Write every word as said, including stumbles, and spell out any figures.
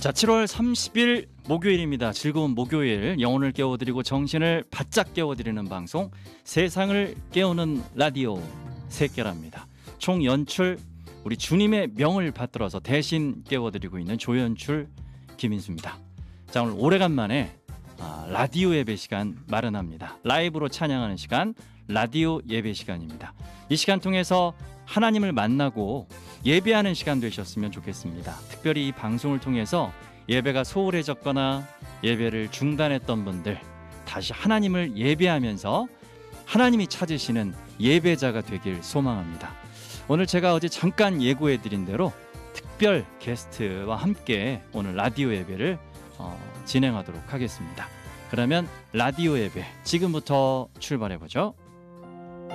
자, 칠월 삼십일 목요일입니다. 즐거운 목요일, 영혼을 깨워드리고 정신을 바짝 깨워드리는 방송, 세상을 깨우는 라디오 새끼랍니다. 총 연출 우리 주님의 명을 받들어서 대신 깨워드리고 있는 조연출 김인수입니다. 자, 오늘 오래간만에 아, 라디오 예배 시간 마련합니다. 라이브로 찬양하는 시간, 라디오 예배 시간입니다. 이 시간 통해서 하나님을 만나고 예배하는 시간 되셨으면 좋겠습니다. 특별히 이 방송을 통해서 예배가 소홀해졌거나 예배를 중단했던 분들, 다시 하나님을 예배하면서 하나님이 찾으시는 예배자가 되길 소망합니다. 오늘 제가 어제 잠깐 예고해드린 대로 특별 게스트와 함께 오늘 라디오 예배를 어, 진행하도록 하겠습니다. 그러면 라디오 예배 지금부터 출발해보죠.